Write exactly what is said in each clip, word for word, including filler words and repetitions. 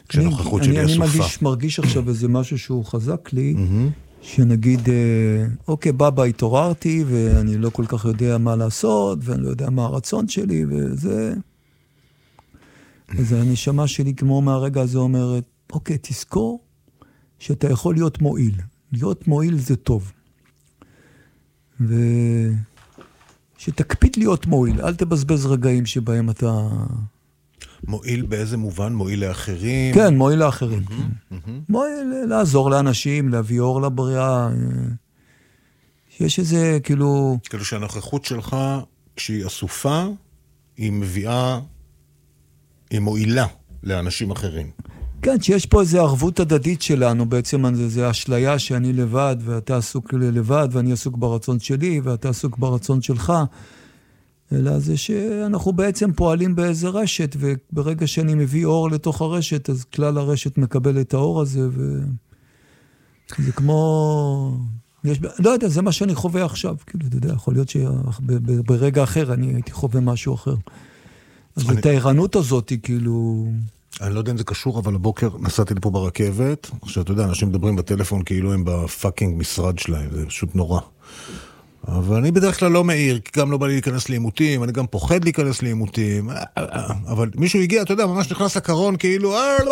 כשנוכחות שלי אני, אסופה. אני מרגיש, מרגיש עכשיו איזה משהו שהוא חזק לי, שנגיד, אוקיי, בבא, התעוררתי, ואני לא כל כך יודע מה לעשות, ואני לא יודע מה הרצון שלי, וזה... אז הנשמה שלי, כמו מהרגע הזה, אומרת, אוקיי, תזכור שאתה יכול להיות מועיל. להיות מועיל זה טוב. ושתקפיד להיות מועיל, אל תבזבז רגעים שבהם אתה... מועיל באיזה מובן? מועיל לאחרים? כן, מועיל לאחרים. מועיל לעזור לאנשים, להביא אור לבריאה. שיש איזה, כאילו... כאילו שהנוכחות שלך, כשהיא אסופה, היא מביאה, היא מועילה לאנשים אחרים. כן, שיש פה איזו ערבות הדדית שלנו, בעצם זה אשליה שאני לבד, ואתה עסוק לבד, ואני עסוק ברצון שלי, ואתה עסוק ברצון שלך. אלא זה שאנחנו בעצם פועלים באיזה רשת, וברגע שאני מביא אור לתוך הרשת, אז כלל הרשת מקבל את האור הזה, וזה כמו... יש... לא יודע, זה מה שאני חווה עכשיו, כאילו, אתה יודע, יכול להיות שברגע אחר אני הייתי חווה משהו אחר. אז אני... את הערנות הזאת היא כאילו... אני לא יודע אם זה קשור, אבל הבוקר נסעתי לפה ברכבת, עכשיו אתה יודע, אנשים מדברים בטלפון כאילו הם בפאקינג משרד שלהם, זה פשוט נורא. אבל אני בדרך כלל לא מעיר, כי גם לא בא לי להיכנס לעימותים, אני גם פוחד להיכנס לעימותים, אבל מישהו הגיע, אתה יודע, ממש נכנס לקרון, כאילו,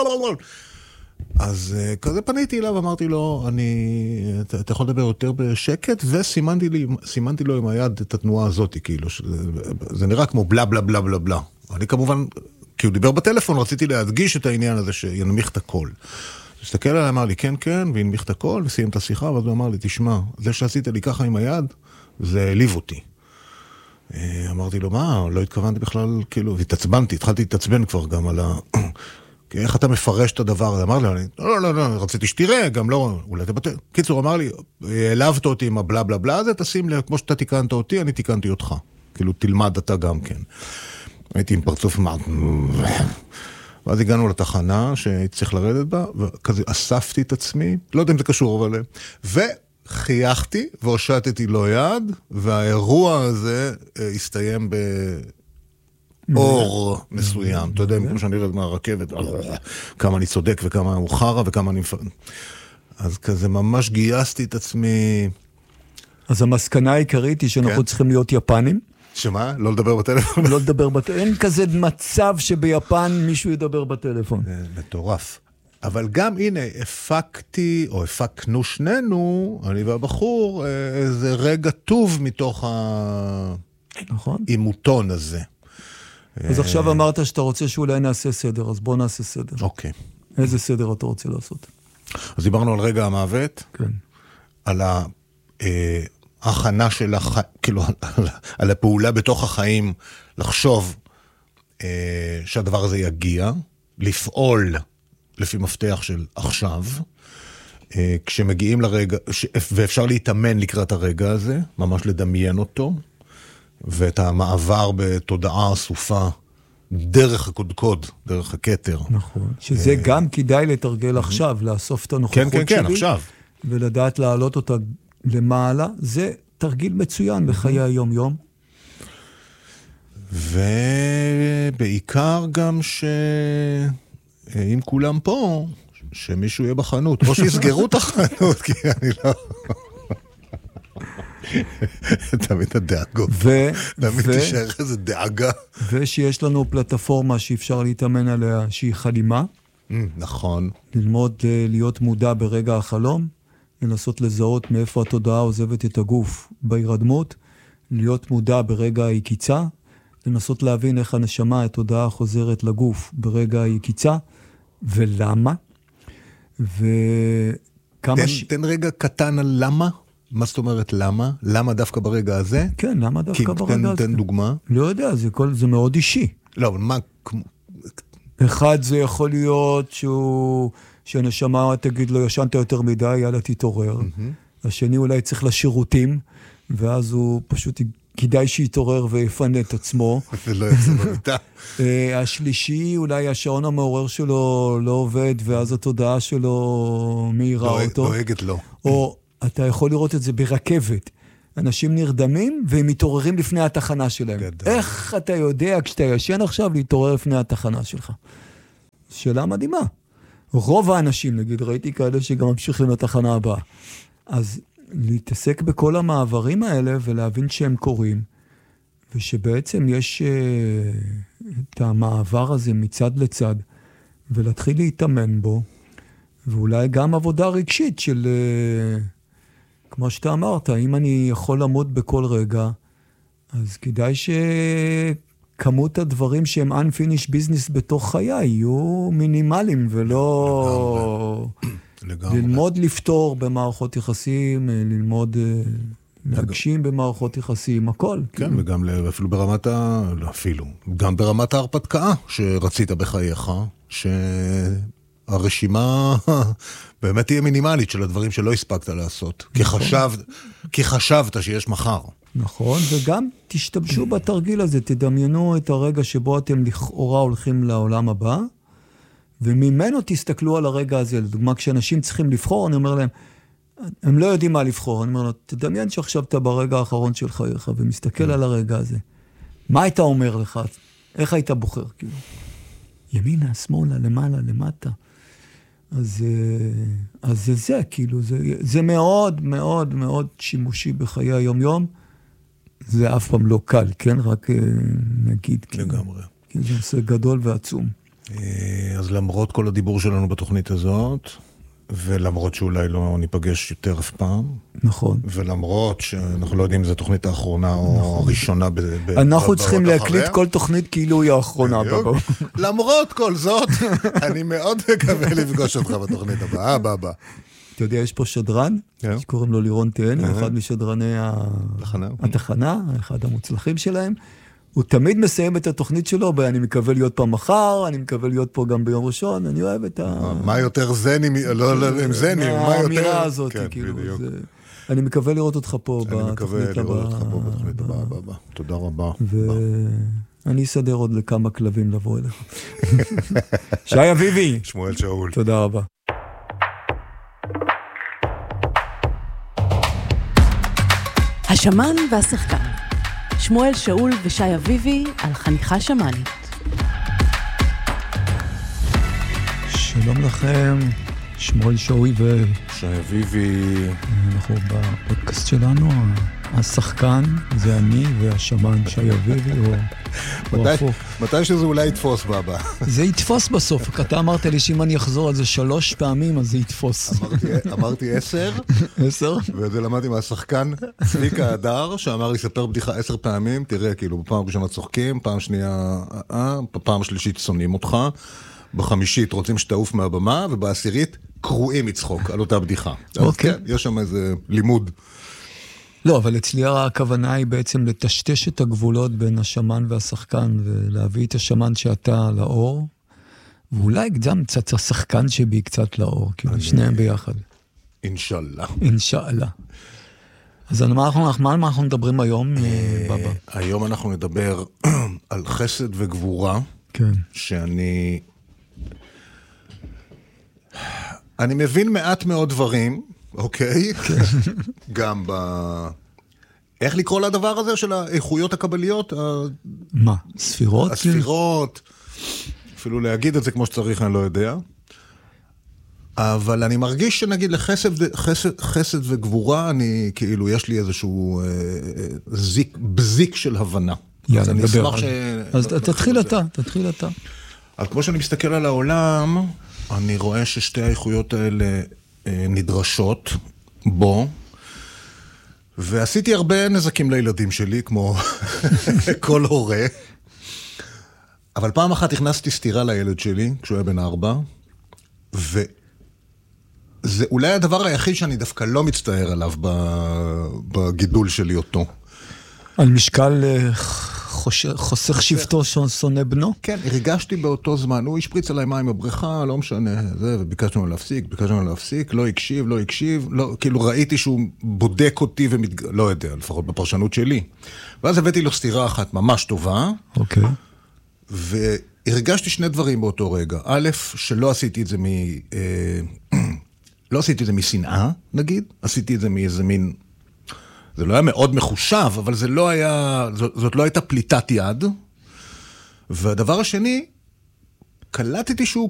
אז כזה פניתי אליו, אמרתי לו, אני, אתה יכול לדבר יותר בשקט, וסימנתי לי, סימנתי לו עם היד את התנועה הזאת, כאילו, זה נראה כמו בלה בלה בלה בלה בלה. אני כמובן, כי הוא דיבר בטלפון, רציתי להדגיש את העניין הזה, שינמיך את הכל. הסתכל עליי, אמר לי, כן, כן, וינמיך את הכל, וסיים את השיחה, ואז הוא אמר לי, תשמע, זה שעשית לי ככה עם היד, זה העליב אותי. אמרתי לו, מה? לא התכוונתי בכלל, כאילו, והתעצבנתי, התחלתי להתעצבן כבר גם על ה... איך אתה מפרש את הדבר הזה? אמר לי, לא, לא, לא, רציתי שתראה, גם לא, אולי תבטל. קיצור, אמר לי, העלבת אותי עם הבלה בלה בלה הזה, תשים לי, כמו שאתה תיקנת אותי, אני תיקנתי אותך. כאילו, תלמד אתה גם כן. הייתי עם פרצוף מה... ואז הגענו לתחנה שהייתי צריך לרדת בה, וכזה אספתי את עצמי, לא יודע אם זה קשור, אבל... וחייכתי והושטתי לו יד, והאירוע הזה הסתיים באור מסוים. אתה יודע, כמו שאני רד מהרכבת, כמה אני צודק וכמה הוא חרה וכמה אני... אז כזה ממש גייסתי את עצמי. אז המסקנה העיקרית היא שאנחנו צריכים להיות יפנים. שמה? לא לדבר בטלפון? לא לדבר בטלפון. אין כזה מצב שביפן מישהו ידבר בטלפון. זה מטורף. אבל גם הנה, הפקתי, או הפקנו שנינו, אני והבחור, איזה רגע טוב מתוך האימותון הזה. אז עכשיו אמרת שאתה רוצה שאולי נעשה סדר, אז בוא נעשה סדר. אוקיי. איזה סדר אתה רוצה לעשות? אז דיברנו על רגע המוות, כן. על ההכנה של החיים, כאילו, על הפעולה בתוך החיים, לחשוב שהדבר הזה יגיע, לפעול לפי מפתח של עכשיו, כשמגיעים לרגע, ואפשר להתאמן לקראת הרגע הזה, ממש לדמיין אותו, ואת המעבר בתודעה אסופה, דרך הקודקוד, דרך הכתר. נכון. שזה גם כדאי לתרגל עכשיו, לאסוף את הנוכחות שלי. כן, כן, כן, עכשיו. ולדעת להעלות אותה למעלה, זה תרגיל מצוין בחיי היום-יום. ובעיקר גם ש... אם כולם פה, שמישהו יהיה בחנות, או שיסגרו את החנות, כי אני לא... תמיד הדאגות. תמיד תישאר איזה דאגה. ושיש לנו פלטפורמה שאפשר להתאמן עליה, שהיא חלימה. נכון. ללמוד להיות מודע ברגע החלום, לנסות לזהות מאיפה התודעה עוזבת את הגוף בהירדמות, להיות מודע ברגע היקיצה, לנסות להבין איך הנשמה, התודעה חוזרת לגוף ברגע היקיצה, ולמה. וכמה תן, ש... תן רגע קטן על למה. מה זאת אומרת למה? למה דווקא ברגע הזה? כן, למה דווקא כי, ברגע תן, הזה? תן דוגמה. לא יודע, זה, כל, זה מאוד אישי. לא, אבל מה... אחד זה יכול להיות שהוא... שהנשמה תגיד לו, ישנת יותר מדי, יאללה תתעורר. Mm-hmm. השני אולי צריך לשירותים, ואז הוא פשוט... כדאי שיתעורר ויפנה את עצמו. ולא יצא במיטה. השלישי, אולי השעון המעורר שלו לא עובד, ואז התודעה שלו מהירה אותו. דואגת לו. או אתה יכול לראות את זה ברכבת. אנשים נרדמים והם מתעוררים לפני התחנה שלהם. איך אתה יודע כשאתה ישן עכשיו להתעורר לפני התחנה שלך? שאלה מדהימה. רוב האנשים, נגיד, ראיתי כאלה שגם ממשיכים לתחנה הבאה. אז להתעסק בכל המעברים האלה ולהבין שהם קורים, ושבעצם יש uh, את המעבר הזה מצד לצד, ולהתחיל להתאמן בו, ואולי גם עבודה רגשית של, uh, כמו שאתה אמרת, אם אני יכול למות בכל רגע, אז כדאי שכמות הדברים שהם unfinished business בתוך חיי יהיו מינימליים, ולא לגמרי. ללמוד לפתור במערכות יחסים, ללמוד להגשים במערכות יחסים, הכל. כן, וגם אפילו ברמת ה... אפילו, גם ברמת ההרפתקה שרצית בחייך, שהרשימה באמת תהיה מינימלית של הדברים שלא הספקת לעשות, כי חשבת, כי חשבת שיש מחר. נכון, וגם תשתמשו בתרגיל הזה, תדמיינו את הרגע שבו אתם לכאורה הולכים לעולם הבא, וממנו תסתכלו על הרגע הזה. לדוגמה, כשאנשים צריכים לבחור, אני אומר להם, הם לא יודעים מה לבחור. אני אומר לו, תדמיין שעכשיו אתה ברגע האחרון של חייך, ומסתכל על הרגע הזה. מה היית אומר לך? איך היית בוחר? כאילו, ימינה, שמאלה, למעלה, למטה. אז, אז זה זה, כאילו, זה, זה מאוד, מאוד, מאוד שימושי בחיי היום-יום. זה אף פעם לא קל, כן? רק נגיד. לגמרי. כאילו, זה נושא גדול ועצום. אז למרות כל הדיבור שלנו בתוכנית הזאת, ולמרות שאולי לא ניפגש יותר אף פעם. נכון. ולמרות שאנחנו לא יודעים אם זו תוכנית האחרונה או הראשונה. אנחנו צריכים להקליט כל תוכנית כאילו היא האחרונה. למרות כל זאת, אני מאוד מקווה לפגוש אותך בתוכנית הבאה, הבאה, הבאה. אתה יודע, יש פה שדרן, שקוראים לו לירון תהני, אחד משדרני התחנה, אחד המוצלחים שלהם. הוא תמיד מסיים את התוכנית שלו, אני מקווה להיות פה מחר, אני מקווה להיות פה גם ביום ראשון, אני אוהב את ה... מה יותר זני, לא עם זני, מה יותר... האמירה הזאת, כאילו. אני מקווה לראות אותך פה בתוכנית הבאה. אני מקווה לראות אותך פה בתוכנית הבאה. תודה רבה. ואני אסדר עוד לכמה כלבים לבוא אליך. שי אביבי. שמואל שאול. תודה רבה. השמן והשחקן. שמואל שאול ושי אביבי על חניכה שמנית. שלום לכם, שמואל שאול ושי אביבי. אנחנו בפודקאסט שלנו, השחקן זה אני והשמן שי אביבי, או, או הפוך. מתי שזה אולי יתפוס בבא? זה יתפוס בסוף, אתה אמרת לי שאם אני אחזור על זה שלוש פעמים, אז זה יתפוס. אמרתי, אמרתי עשר. עשר? וזה למדתי מהשחקן צביקה הדר, שאמר לי ספר בדיחה עשר פעמים, תראה, כאילו, בפעם ראשונה צוחקים, פעם שנייה, אה, בפעם שלישית שונאים אותך, בחמישית רוצים שתעוף מהבמה, ובעשירית קרועים מצחוק על אותה בדיחה. אוקיי. כן, יש שם איזה לימוד. לא, אבל אצלי הכוונה היא בעצם לטשטש את הגבולות בין השמן והשחקן, ולהביא את השמן שאתה לאור, ואולי גם קצת השחקן שבי קצת לאור, כאילו אני... שניהם ביחד. אינשאללה. אינשאללה. אז על מה אנחנו, מה אנחנו מדברים היום, בבא? היום אנחנו נדבר על חסד וגבורה, כן. שאני... אני מבין מעט מאוד דברים, אוקיי? גם ב... איך לקרוא לדבר הזה של האיכויות הקבליות? מה? ספירות? הספירות. אפילו להגיד את זה כמו שצריך, אני לא יודע. אבל אני מרגיש שנגיד לחסד חסד, חסד וגבורה, אני כאילו, יש לי איזשהו זיק, בזיק של הבנה. יאללה, נדבר. ש... אז תתחיל אתה, תתחיל אתה. אז כמו שאני מסתכל על העולם, אני רואה ששתי האיכויות האלה נדרשות בו, ועשיתי הרבה נזקים לילדים שלי, כמו כל הורה. אבל פעם אחת הכנסתי סתירה לילד שלי, כשהוא היה בן ארבע, וזה אולי הדבר היחיד שאני דווקא לא מצטער עליו בגידול שלי אותו. על משקל חוסך שבטו שונא בנו? כן, הרגשתי באותו זמן, הוא השפריץ עליי מים בבריכה, לא משנה, זה, וביקשנו להפסיק, ביקשנו להפסיק, לא הקשיב, לא הקשיב, לא, כאילו ראיתי שהוא בודק אותי ומתג... לא יודע, לפחות בפרשנות שלי. ואז הבאתי לו סתירה אחת ממש טובה, אוקיי. והרגשתי שני דברים באותו רגע. א', שלא עשיתי את זה מ... לא עשיתי את זה משנאה, נגיד, עשיתי את זה מאיזה מין... זה לא היה מאוד מחושב, אבל זה לא היה, זאת, זאת לא הייתה פליטת יד. והדבר השני, קלטתי שהוא